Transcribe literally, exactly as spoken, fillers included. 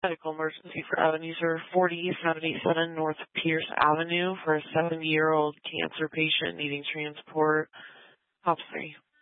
Medical emergency for Ebenezer, forty seventy-seven North Pierce Avenue for a seventy-year-old cancer patient needing transport. Top three.